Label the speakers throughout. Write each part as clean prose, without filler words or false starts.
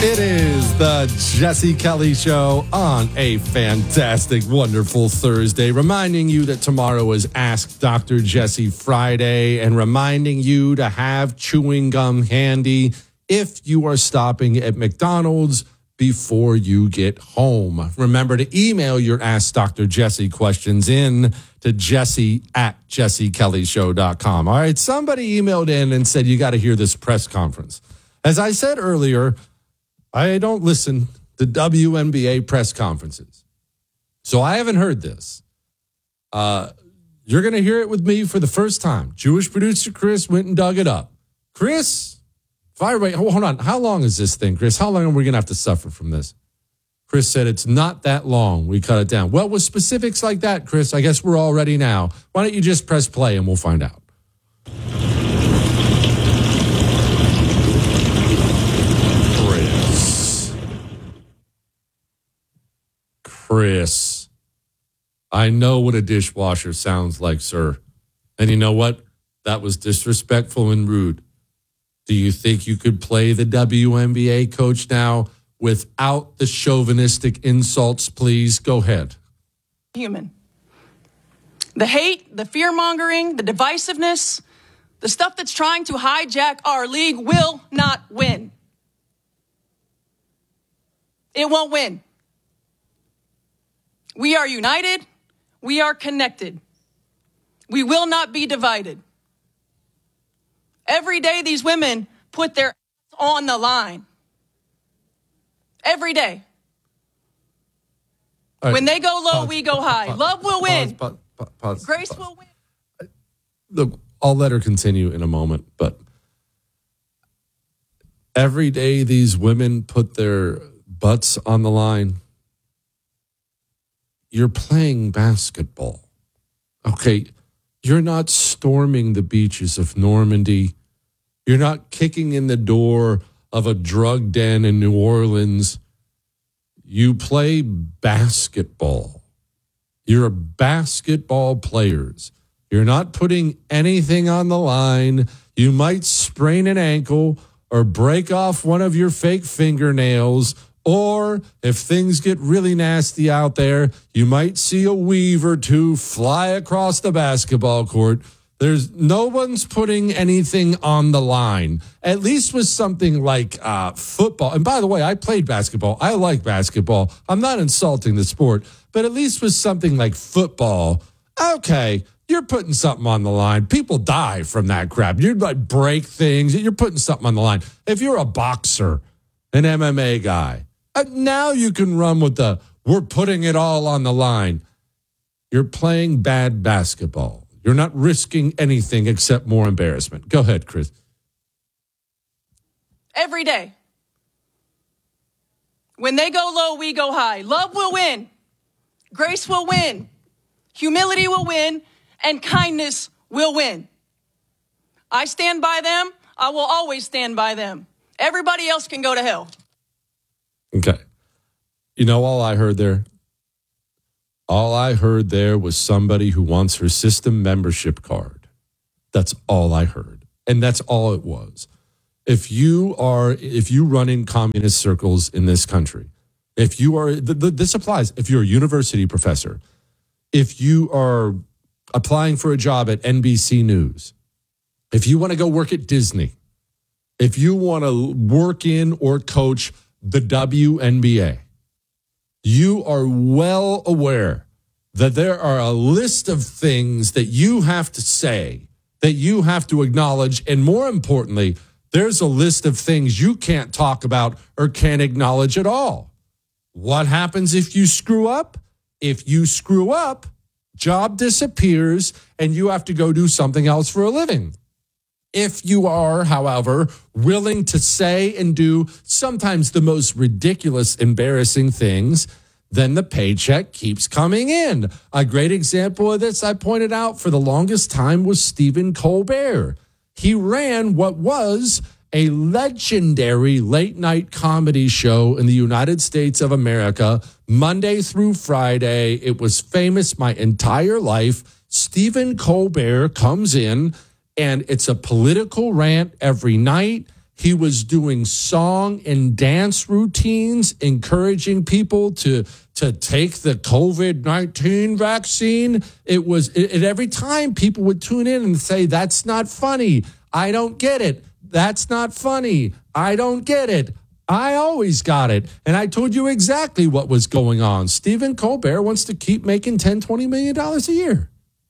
Speaker 1: It is the Jesse Kelly Show on a fantastic, wonderful Thursday, reminding you that tomorrow is Ask Dr. Jesse Friday and reminding you to have chewing gum handy if you are stopping at McDonald's before you get home. Remember to email your Ask Dr. Jesse questions in to jesse@jessekellyshow.com. All right, somebody emailed in and said, you got to hear this press conference. As I said earlier, I don't listen to WNBA press conferences, so I haven't heard this. You're going to hear it with me for the first time. Jewish producer Chris went and dug it up. Chris, hold on. How long is this thing, Chris? How long are we going to have to suffer from this? Chris said it's not that long. We cut it down. Well, with specifics like that, Chris, I guess we're all ready now. Why don't you just press play and we'll find out. Chris, I know what a dishwasher sounds like, sir. And you know what? That was disrespectful and rude. Do you think you could play the WNBA coach now without the chauvinistic insults, please? Go ahead.
Speaker 2: Human. The hate, the fear-mongering, the divisiveness, the stuff that's trying to hijack our league will not win. It won't win. We are united. We are connected. We will not be divided. Every day these women put their on the line. Every day. When they go low, we go high. Love will win.
Speaker 1: Pause.
Speaker 2: Grace will win.
Speaker 1: Look, I'll let her continue in a moment, but every day these women put their butts on the line. You're playing basketball. Okay, you're not storming the beaches of Normandy. You're not kicking in the door of a drug den in New Orleans. You play basketball. You're basketball players. You're not putting anything on the line. You might sprain an ankle or break off one of your fake fingernails, or if things get really nasty out there, you might see a weave or two fly across the basketball court. There's no one's putting anything on the line, at least with something like football. And by the way, I played basketball. I like basketball. I'm not insulting the sport, but at least with something like football, okay, you're putting something on the line. People die from that crap. You like break things. You're putting something on the line. If you're a boxer, an MMA guy, now you can run with the, we're putting it all on the line. You're playing bad basketball. You're not risking anything except more embarrassment. Go ahead, Chris.
Speaker 2: Every day. When they go low, we go high. Love will win. Grace will win. Humility will win. And kindness will win. I stand by them. I will always stand by them. Everybody else can go to hell.
Speaker 1: Okay. You know all I heard there? All I heard there was somebody who wants her system membership card. That's all I heard. And that's all it was. If you run in communist circles in this country, if you are, this applies, if you're a university professor, if you are applying for a job at NBC News, if you want to go work at Disney, if you want to work in or coach the WNBA, you are well aware that there are a list of things that you have to say, that you have to acknowledge, and more importantly, there's a list of things you can't talk about or can't acknowledge at all. What happens if you screw up? If you screw up, job disappears and you have to go do something else for a living. If you are, however, willing to say and do sometimes the most ridiculous, embarrassing things, then the paycheck keeps coming in. A great example of this I pointed out for the longest time was Stephen Colbert. He ran what was a legendary late-night comedy show in the United States of America, Monday through Friday. It was famous my entire life. Stephen Colbert comes in, and it's a political rant every night. He was doing song and dance routines, encouraging people to take the COVID-19 vaccine. It was every time people would tune in and say, "That's not funny. I don't get it. That's not funny. I don't get it. I always got it." And I told you exactly what was going on. Stephen Colbert wants to keep making $10, $20 million a year.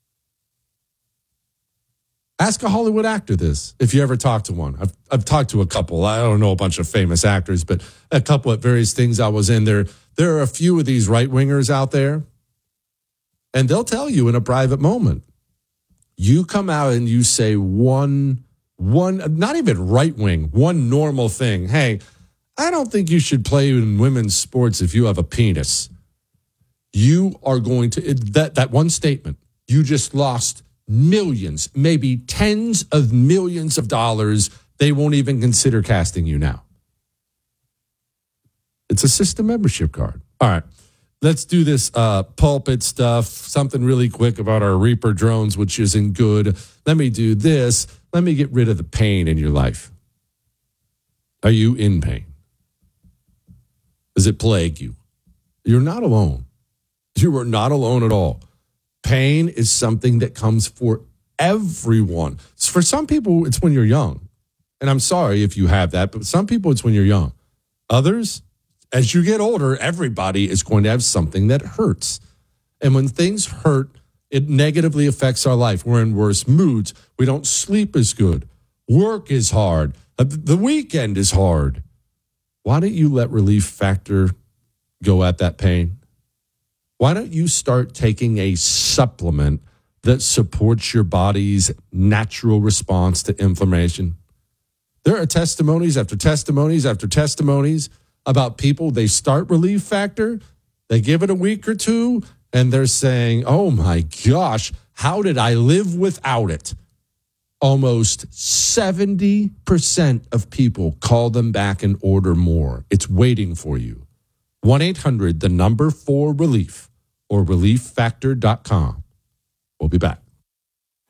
Speaker 1: Ask a Hollywood actor this, if you ever talk to one. I've talked to a couple. I don't know a bunch of famous actors, but a couple at various things I was in there. There are a few of these right-wingers out there, and they'll tell you in a private moment. You come out and you say one, not even right-wing, one normal thing. Hey, I don't think you should play in women's sports if you have a penis. You are going to, that one statement, you just lost millions, maybe tens of millions of dollars. They won't even consider casting you now. It's a system membership card. All right, let's do this pulpit stuff. Something really quick about our Reaper drones, which isn't good. Let me do this. Let me get rid of the pain in your life. Are you in pain? Does it plague you? You're not alone. You are not alone at all. Pain is something that comes for everyone. For some people, it's when you're young. And I'm sorry if you have that, but some people, it's when you're young. Others, as you get older, everybody is going to have something that hurts. And when things hurt, it negatively affects our life. We're in worse moods. We don't sleep as good. Work is hard. The weekend is hard. Why don't you let Relief Factor go at that pain? Why don't you start taking a supplement that supports your body's natural response to inflammation? There are testimonies after testimonies after testimonies about people. They start Relief Factor, they give it a week or two, and they're saying, "Oh my gosh, how did I live without it?" Almost 70% of people call them back and order more. It's waiting for you. 1-800, the number 4 relief, or relieffactor.com. We'll be back.